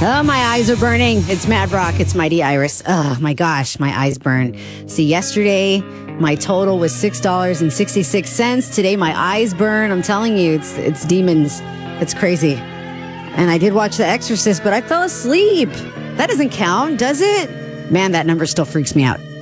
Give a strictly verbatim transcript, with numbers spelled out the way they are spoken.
Oh, my eyes are burning. It's Mad Rock. It's Mighty Iris. Oh, my gosh, my eyes burn. See, yesterday, my total was six dollars and sixty-six cents. Today, my eyes burn. I'm telling you, it's it's demons. It's crazy. And I did watch The Exorcist, but I fell asleep. That doesn't count, does it? Man, that number still freaks me out.